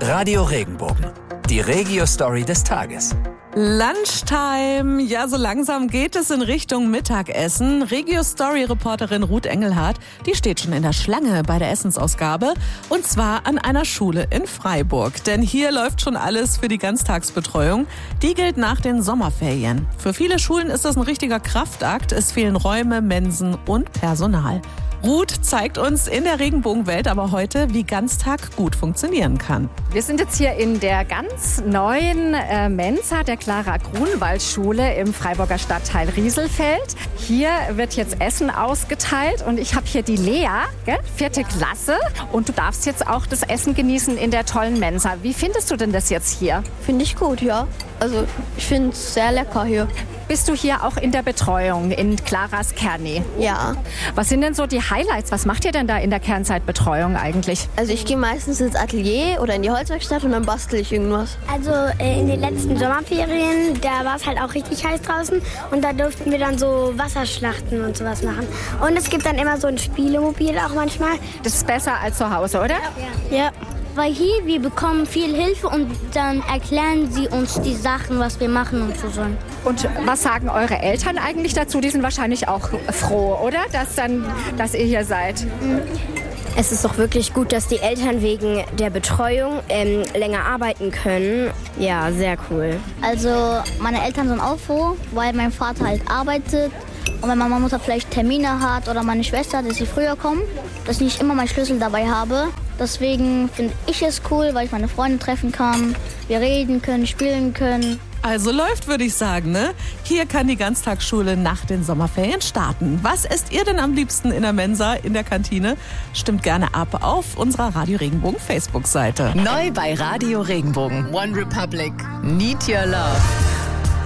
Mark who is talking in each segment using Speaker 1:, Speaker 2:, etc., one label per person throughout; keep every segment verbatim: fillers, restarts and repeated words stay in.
Speaker 1: Radio Regenbogen, die Regio-Story des Tages.
Speaker 2: Lunchtime. Ja, so langsam geht es in Richtung Mittagessen. Regio-Story-Reporterin Ruth Engelhardt, die steht schon in der Schlange bei der Essensausgabe. Und zwar an einer Schule in Freiburg. Denn hier läuft schon alles für die Ganztagsbetreuung. Die gilt nach den Sommerferien. Für viele Schulen ist das ein richtiger Kraftakt. Es fehlen Räume, Mensen und Personal. Ruth zeigt uns in der Regenbogenwelt aber heute, wie Ganztag gut funktionieren kann.
Speaker 3: Wir sind jetzt hier in der ganz neuen äh, Mensa der Clara-Grunwald-Schule im Freiburger Stadtteil Rieselfeld. Hier wird jetzt Essen ausgeteilt und ich habe hier die Lea, gell? vierte Klasse. Und du darfst jetzt auch das Essen genießen in der tollen Mensa. Wie findest du denn das jetzt hier?
Speaker 4: Finde ich gut, ja. Also ich finde es sehr lecker hier.
Speaker 3: Bist du hier auch in der Betreuung in Claras Kerni?
Speaker 4: Ja.
Speaker 3: Was sind denn so die Highlights? Was macht ihr denn da in der Kernzeitbetreuung eigentlich?
Speaker 4: Also ich gehe meistens ins Atelier oder in die Holzwerkstatt und dann bastel ich irgendwas.
Speaker 5: Also äh, in den letzten Sommerferien, da war es halt auch richtig heiß draußen und da durften wir dann so Wasserschlachten und sowas machen. Und es gibt dann immer so ein Spielemobil auch manchmal.
Speaker 3: Das ist besser als zu Hause, oder?
Speaker 5: Ja. ja. Weil hier, wir bekommen viel Hilfe und dann erklären sie uns die Sachen, was wir machen und so sollen.
Speaker 3: Und was sagen eure Eltern eigentlich dazu? Die sind wahrscheinlich auch froh, oder? Dass, dann, dass ihr hier seid.
Speaker 6: Es ist doch wirklich gut, dass die Eltern wegen der Betreuung ähm, länger arbeiten können. Ja, sehr cool.
Speaker 7: Also meine Eltern sind auch froh, weil mein Vater halt arbeitet. Und wenn meine Mutter vielleicht Termine hat oder meine Schwester, dass sie früher kommen, dass ich nicht immer meinen Schlüssel dabei habe. Deswegen finde ich es cool, weil ich meine Freunde treffen kann, wir reden können, spielen können.
Speaker 2: Also läuft, würde ich sagen, ne? Hier kann die Ganztagsschule nach den Sommerferien starten. Was esst ihr denn am liebsten in der Mensa, in der Kantine? Stimmt gerne ab auf unserer Radio Regenbogen Facebook-Seite.
Speaker 1: Neu bei Radio Regenbogen. One Republic. Need Your Love.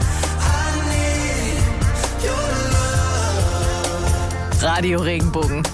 Speaker 1: Radio Regenbogen.